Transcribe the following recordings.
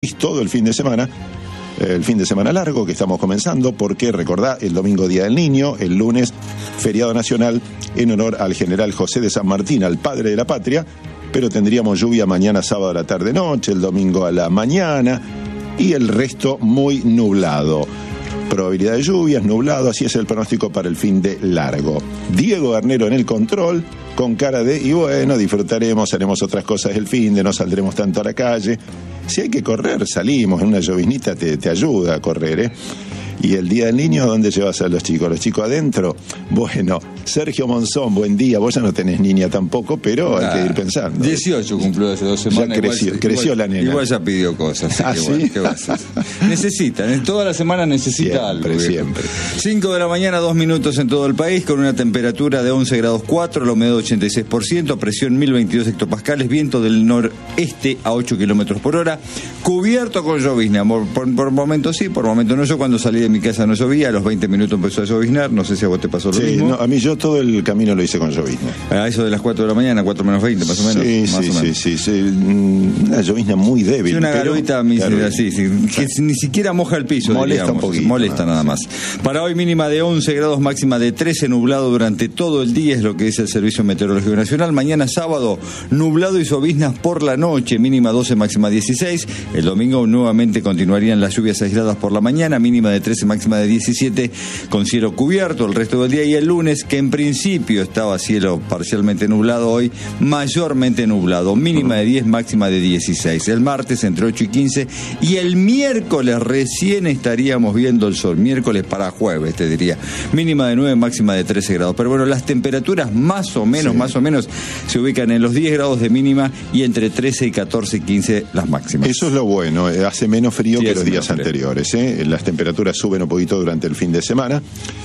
todo el fin de semana largo que estamos comenzando, porque recordá, el domingo Día del Niño, el lunes feriado nacional en honor al general José de San Martín, al padre de la patria, pero tendríamos lluvia mañana sábado a la tarde-noche, el domingo a la mañana y el resto muy nublado. Probabilidad de lluvias, nublado, así es el pronóstico para el fin de largo. Diego Garnero en el control, con cara de, y bueno, disfrutaremos, haremos otras cosas el fin de, no saldremos tanto a la calle. Si hay que correr, salimos, en una lloviznita te ayuda a correr, ¿eh? Y el Día del Niño, ¿dónde llevas a los chicos? ¿Los chicos adentro? Bueno, Sergio Monzón, buen día. Vos ya no tenés niña tampoco, pero hay que ir pensando. 18 cumplió hace 2 semanas. Ya creció la nena. Igual ya pidió cosas. ¿Ah, sí? Bueno, ¿qué vas a hacer? Necesitan, toda la semana necesita algo. Siempre. 5 de la mañana, 2 minutos en todo el país, con una temperatura de 11 grados 4, la humedad 86%, presión 1022 hectopascales, viento del noreste a 8 kilómetros por hora, cubierto con llovizna. Por momentos sí, por momentos no. Yo cuando salí de mi casa no llovía, a los 20 minutos empezó a lloviznar, no sé si a vos te pasó lo mismo. No, a mí yo todo el camino lo hice con llovizna. A eso de las 4 de la mañana, 4 menos 20 más o menos. Sí, una llovizna muy débil. Sí, una garuita así, que ni siquiera moja el piso. Molesta diríamos. Un poquito. Molesta nada más. Para hoy mínima de 11 grados, máxima de 13, nublado durante todo el día, es lo que dice el Servicio Meteorológico Nacional. Mañana sábado, nublado y lloviznas por la noche, mínima 12, máxima 16. El domingo nuevamente continuarían las lluvias aisladas por la mañana, mínima de 13, máxima de 17, con cielo cubierto el resto del día. Y el lunes, que en principio estaba cielo parcialmente nublado, hoy mayormente nublado, mínima de 10, máxima de 16. El martes entre 8 y 15, y el miércoles recién estaríamos viendo el sol, miércoles para jueves te diría, mínima de 9, máxima de 13 grados. Pero bueno, las temperaturas más o menos se ubican en los 10 grados de mínima y entre 13 y 14, 15 las máximas. Eso es lo bueno, hace menos frío que los días anteriores, ¿eh? Las temperaturas suben un poquito durante el fin de semana.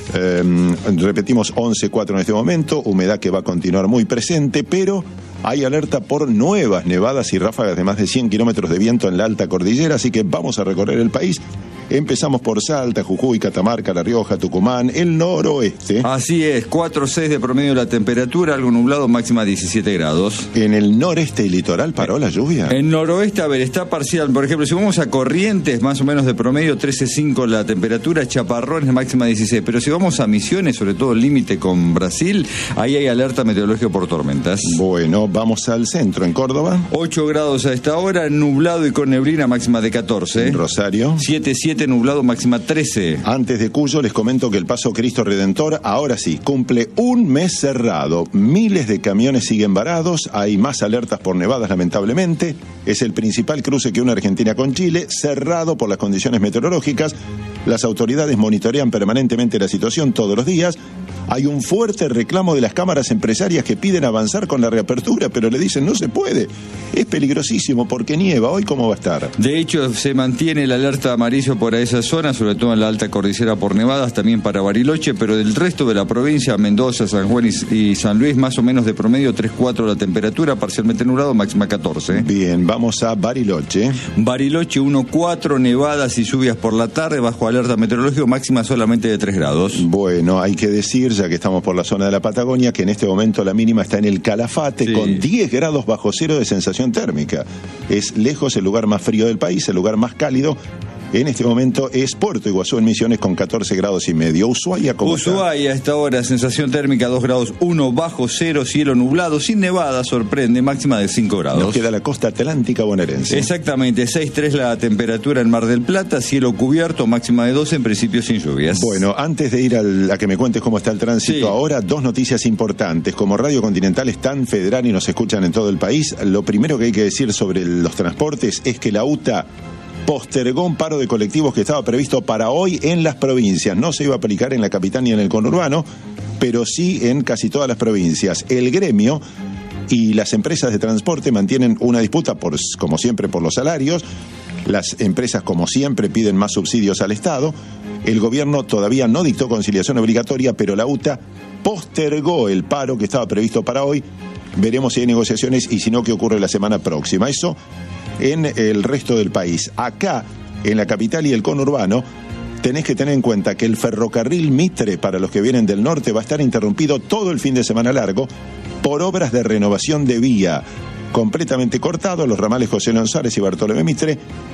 Repetimos 11.4 en este momento, humedad que va a continuar muy presente, pero hay alerta por nuevas nevadas y ráfagas de más de 100 kilómetros de viento en la alta cordillera, así que vamos a recorrer el país. Empezamos por Salta, Jujuy, Catamarca, La Rioja, Tucumán, el noroeste. Así es, 4,6 de promedio la temperatura, algo nublado, máxima 17 grados. En el noreste y litoral paró la lluvia. En noroeste, a ver, está parcial. Por ejemplo, si vamos a Corrientes, más o menos de promedio, 13,5 la temperatura, Chaparrones, máxima 16. Pero si vamos a Misiones, sobre todo el límite con Brasil, ahí hay alerta meteorológica por tormentas. Bueno, vamos al centro, en Córdoba. 8 grados a esta hora, nublado y con neblina, máxima de 14. En Rosario. 7,7, nublado, máxima 13. Antes de Cuyo les comento que el Paso Cristo Redentor ahora sí cumple un mes cerrado. Miles de camiones siguen varados, hay más alertas por nevadas lamentablemente. Es el principal cruce que une Argentina con Chile, cerrado por las condiciones meteorológicas. Las autoridades monitorean permanentemente la situación todos los días. Hay un fuerte reclamo de las cámaras empresarias que piden avanzar con la reapertura, pero le dicen no se puede. Es peligrosísimo porque nieva. ¿Hoy cómo va a estar? De hecho, se mantiene la alerta amarillo por esa zona, sobre todo en la alta cordillera por nevadas, también para Bariloche, pero del resto de la provincia, Mendoza, San Juan y San Luis, más o menos de promedio 3,4 la temperatura, parcialmente nublado, máxima 14. Bien, vamos a Bariloche. Bariloche 1,4, nevadas y lluvias por la tarde, bajo alerta meteorológica, máxima solamente de 3 grados. Bueno, hay que decir, ya que estamos por la zona de la Patagonia, que en este momento la mínima está en el Calafate, sí, con 10 grados bajo cero de sensación térmica. Es lejos el lugar más frío del país, el lugar más cálido. En este momento es Puerto Iguazú en Misiones con 14 grados y medio. Ushuaia, ¿cómo está? Ushuaia a esta hora, sensación térmica 2 grados 1 bajo cero, cielo nublado, sin nevada, sorprende, máxima de 5 grados. Nos queda la costa atlántica bonaerense. Exactamente, 6,3 la temperatura en Mar del Plata, cielo cubierto, máxima de 12, en principio sin lluvias. Bueno, antes de ir a que me cuentes cómo está el tránsito, sí, ahora 2 noticias importantes. Como Radio Continental es tan federal y nos escuchan en todo el país, lo primero que hay que decir sobre los transportes es que la UTA postergó un paro de colectivos que estaba previsto para hoy en las provincias. No se iba a aplicar en la capital ni en el conurbano, pero sí en casi todas las provincias. El gremio y las empresas de transporte mantienen una disputa, como siempre, por los salarios. Las empresas, como siempre, piden más subsidios al Estado. El gobierno todavía no dictó conciliación obligatoria, pero la UTA postergó el paro que estaba previsto para hoy. Veremos si hay negociaciones y si no, qué ocurre la semana próxima. Eso en el resto del país. Acá, en la capital y el conurbano, tenés que tener en cuenta que el ferrocarril Mitre, para los que vienen del norte, va a estar interrumpido todo el fin de semana largo por obras de renovación de vía. Completamente cortado los ramales José Lonzares y Bartolomé Mitre